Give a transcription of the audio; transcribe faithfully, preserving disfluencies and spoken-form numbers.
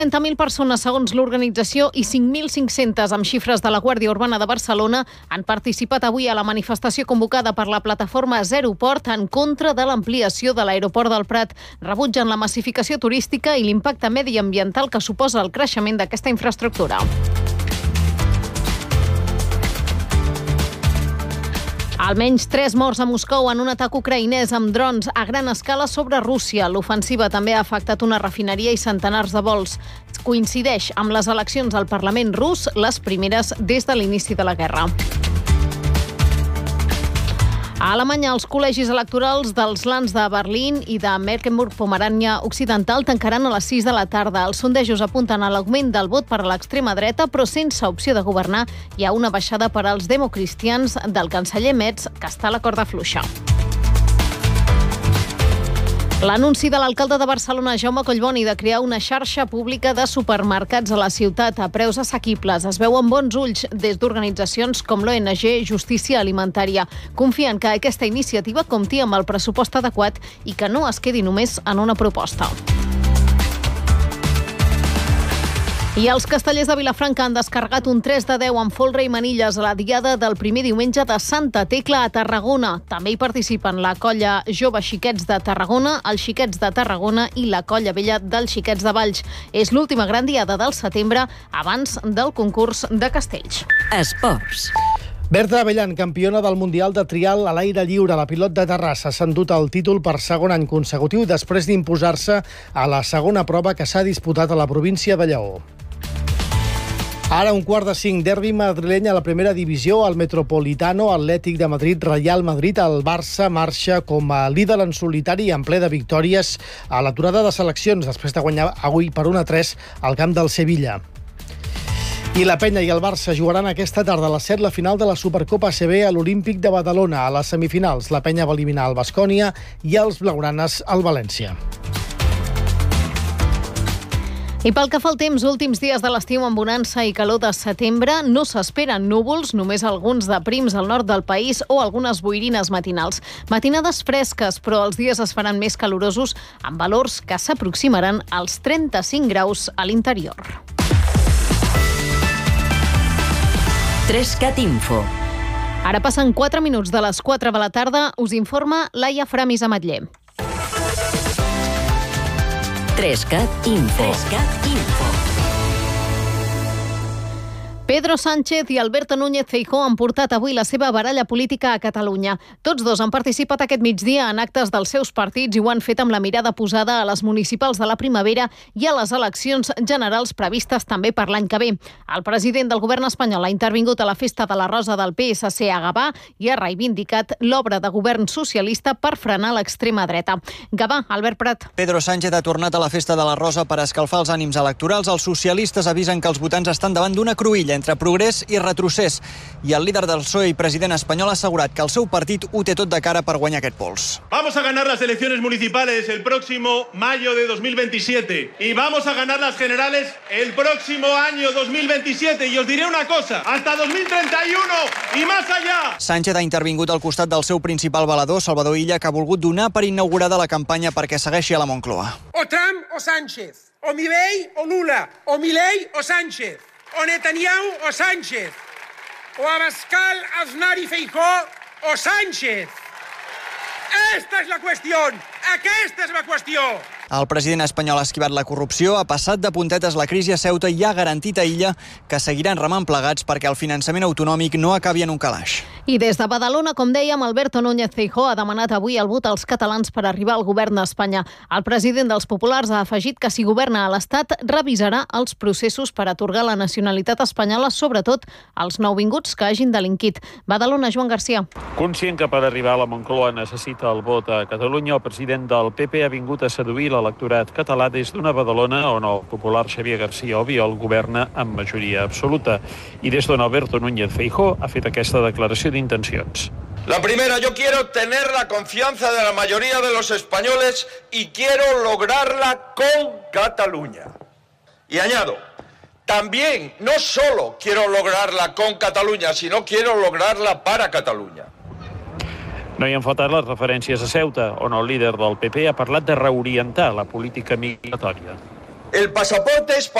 trenta mil persones, segons l'organització, i cinc mil cinc-centes amb xifres de la Guàrdia Urbana de Barcelona han participat avui a la manifestació convocada per la plataforma Zero Port en contra de l'ampliació de l'aeroport del Prat. Rebutgen la massificació turística i l'impacte mediambiental que suposa el creixement d'aquesta infraestructura. Almenys tres morts a Moscou en un atac ucraïnès amb drons a gran escala sobre Rússia. L'ofensiva també ha afectat una refineria i centenars de vols. Coincideix amb les eleccions al Parlament rus, les primeres des de l'inici de la guerra. A Alemanya, els col·legis electorals dels lands de Berlín i de Mecklenburg-Pomerània Occidental tancaran a les sis de la tarda. Els sondejos apunten a l'augment del vot per a l'extrema dreta, però sense opció de governar. Hi ha una baixada per als democristians del canceller Merz, que està a la corda fluixa. L'anunci de l'alcalde de Barcelona, Jaume Collboni, de crear una xarxa pública de supermercats a la ciutat a preus assequibles es veu amb bons ulls des d'organitzacions com l'O N G Justícia Alimentària. Confien que aquesta iniciativa compti amb el pressupost adequat i que no es quedi només en una proposta. I els castellers de Vilafranca han descarregat un tres de deu amb folre i manilles a la diada del primer diumenge de Santa Tecla a Tarragona. També hi participen la colla Jove Xiquets de Tarragona, els Xiquets de Tarragona i la colla vella dels Xiquets de Valls. És l'última gran diada del setembre abans del concurs de castells. Esports. Berta Abellan, campiona del Mundial de Trial a l'aire lliure, la pilot de Terrassa, s'ha endut el títol per segon any consecutiu després d'imposar-se a la segona prova que s'ha disputat a la província de Lleó. Ara un quart de cinc, derbi madrileny a la primera divisió, el Metropolitano Atlètic de Madrid, Real Madrid. El Barça marxa com a líder en solitari en ple de victòries a l'aturada de seleccions, després de guanyar avui per un a tres al camp del Sevilla. I la Penya i el Barça jugaran aquesta tarda a les set la final de la Supercopa A C B a l'Olímpic de Badalona. A les semifinals, la Penya va eliminar el Baskonia i els blaugranes al València. I pel que fa al temps, últims dies de l'estiu amb bonança i calor de setembre, no s'esperen núvols, només alguns de prims al nord del país o algunes boirines matinals. Matinades fresques, però els dies es faran més calorosos amb valors que s'aproximaran als trenta-cinc graus a l'interior. Trescat Info. Ara passen quatre minuts de les quatre de la tarda, us informa Laia Framis Ametller. Trescat Info. Trescat Info. Pedro Sánchez i Alberto Núñez Feijóo han portat avui la seva baralla política a Catalunya. Tots dos han participat aquest migdia en actes dels seus partits i ho han fet amb la mirada posada a les municipals de la primavera i a les eleccions generals previstes també per l'any que ve. El president del govern espanyol ha intervingut a la Festa de la Rosa del P S C a Gavà i ha reivindicat l'obra de govern socialista per frenar l'extrema dreta. Gavà, Albert Prat. Pedro Sánchez ha tornat a la Festa de la Rosa per escalfar els ànims electorals. Els socialistes avisen que els votants estan davant d'una cruïlla entre progrés i retrocés. I el líder del P S O E i president espanyol ha assegurat que el seu partit ho té tot de cara per guanyar aquest pols. Vamos a ganar las elecciones municipales el próximo mayo de dos mil veintisiete y vamos a ganar las generales el próximo año dos mil veintisiete. Y os diré una cosa, hasta dos mil treinta y uno y más allá. Sánchez ha intervingut al costat del seu principal valedor, Salvador Illa, que ha volgut donar per inaugurada la campanya perquè segueixi a la Moncloa. O Trump o Sánchez, o Milei o Lula, o Milei o Sánchez. O Netanyahu o Sánchez, o Abascal, Aznar y Feijóo o Sánchez. Esta es la cuestión, aquesta és la qüestió. El president espanyol ha esquivat la corrupció, ha passat de puntetes la crisi a Ceuta i ha garantit a Illa que seguiran remant plegats perquè el finançament autonòmic no acabi en un calaix. I des de Badalona, com dèiem, Alberto Núñez Feijóo ha demanat avui el vot als catalans per arribar al govern d'Espanya. El president dels populars ha afegit que si governa a l'Estat revisarà els processos per atorgar la nacionalitat espanyola, sobretot als nouvinguts que hagin delinquit. Badalona, Joan Garcia. Conscient que per arribar a la Moncloa necessita el vot a Catalunya, el president del P P ha vingut a seduir l'electorat català des d'una Badalona on el popular Xavier García Albiol governa amb majoria absoluta i des d'on Alberto Núñez Feijóo ha fet aquesta declaració d'intencions. La primera, yo quiero tener la confianza de la mayoría de los españoles y quiero lograrla con Cataluña. Y añado, también no solo quiero lograrla con Cataluña, sino quiero lograrla para Catalunya. No hi han faltat les referències a Ceuta, on el líder del P P ha parlat de reorientar la política migratòria. El pasaporte es